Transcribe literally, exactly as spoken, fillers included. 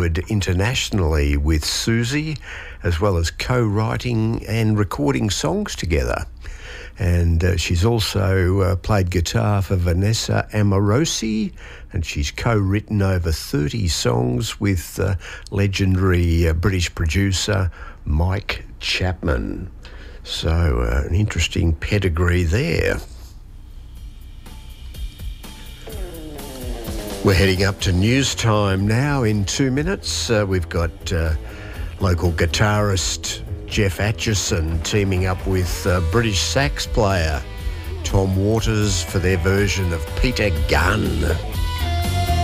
toured internationally with Susie, as well as co-writing and recording songs together. And uh, she's also uh, played guitar for Vanessa Amorosi, and she's co-written over thirty songs with uh, legendary uh, British producer Mike Chapman. So uh, an interesting pedigree there. We're heading up to news time now in two minutes. Uh, we've got uh, local guitarist Jeff Atchison teaming up with uh, British sax player Tom Waters for their version of Peter Gunn.